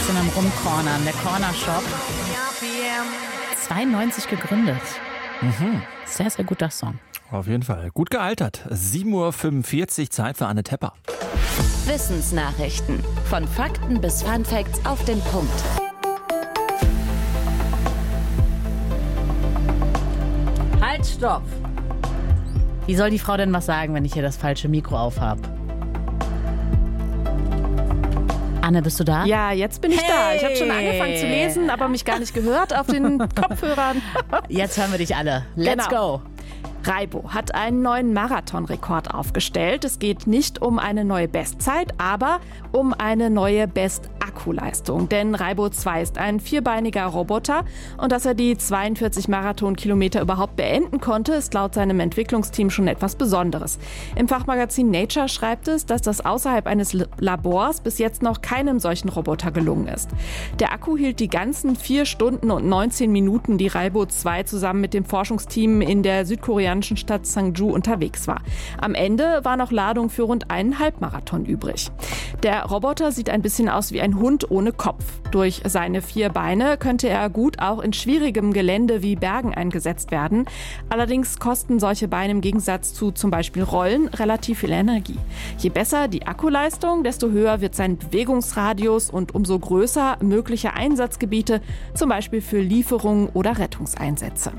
bisschen am Rumcornern. Der Corner Shop. 92 gegründet. Sehr, sehr guter Song. Auf jeden Fall. Gut gealtert. 7:45 Uhr, Zeit für Anne Tepper. Wissensnachrichten. Von Fakten bis Funfacts auf den Punkt. Halt, stopp! Wie soll die Frau denn was sagen, wenn ich hier das falsche Mikro aufhab? Anne, bist du da? Ja, jetzt bin ich da. Ich habe schon angefangen zu lesen, aber mich gar nicht gehört auf den Kopfhörern. Jetzt hören wir dich alle. Let's go! Raibo hat einen neuen Marathonrekord aufgestellt. Es geht nicht um eine neue Bestzeit, aber um eine neue Bestakkuleistung. Denn Raibo 2 ist ein vierbeiniger Roboter und dass er die 42 Marathonkilometer überhaupt beenden konnte, ist laut seinem Entwicklungsteam schon etwas Besonderes. Im Fachmagazin Nature schreibt es, dass das außerhalb eines Labors bis jetzt noch keinem solchen Roboter gelungen ist. Der Akku hielt die ganzen 4 Stunden und 19 Minuten, die Raibo 2 zusammen mit dem Forschungsteam in der südkoreanischen Stadt Sangju unterwegs war. Am Ende war noch Ladung für rund einen Halbmarathon übrig. Der Roboter sieht ein bisschen aus wie ein Hund ohne Kopf. Durch seine 4 Beine könnte er gut auch in schwierigem Gelände wie Bergen eingesetzt werden. Allerdings kosten solche Beine im Gegensatz zu zum Beispiel Rollen relativ viel Energie. Je besser die Akkuleistung, desto höher wird sein Bewegungsradius und umso größer mögliche Einsatzgebiete, zum Beispiel für Lieferungen oder Rettungseinsätze.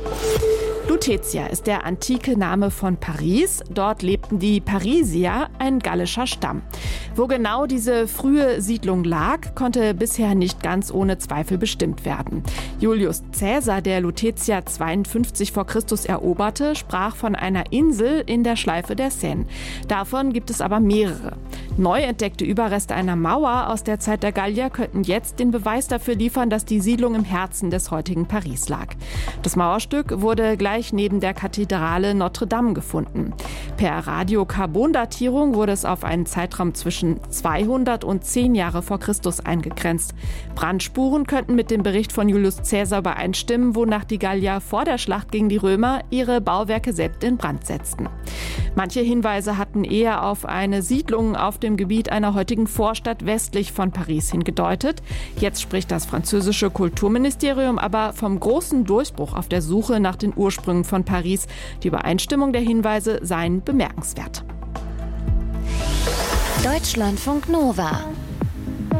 Lutetia ist der antike Name von Paris. Dort lebten die Parisier, ein gallischer Stamm. Wo genau diese frühe Siedlung lag, konnte bisher nicht ganz ohne Zweifel bestimmt werden. Julius Caesar, der Lutetia 52 v. Chr. Eroberte, sprach von einer Insel in der Schleife der Seine. Davon gibt es aber mehrere. Neu entdeckte Überreste einer Mauer aus der Zeit der Gallier könnten jetzt den Beweis dafür liefern, dass die Siedlung im Herzen des heutigen Paris lag. Das Mauerstück wurde gleich neben der Kathedrale Notre Dame gefunden. Per Radiokarbondatierung wurde es auf einen Zeitraum zwischen 200 und 10 Jahre vor Christus eingegrenzt. Brandspuren könnten mit dem Bericht von Julius Caesar übereinstimmen, wonach die Gallier vor der Schlacht gegen die Römer ihre Bauwerke selbst in Brand setzten. Manche Hinweise hatten eher auf eine Siedlung auf dem Gebiet einer heutigen Vorstadt westlich von Paris hingedeutet. Jetzt spricht das französische Kulturministerium aber vom großen Durchbruch auf der Suche nach den Ursprüngen von Paris. Die Übereinstimmung der Hinweise seien bemerkenswert. Deutschlandfunk Nova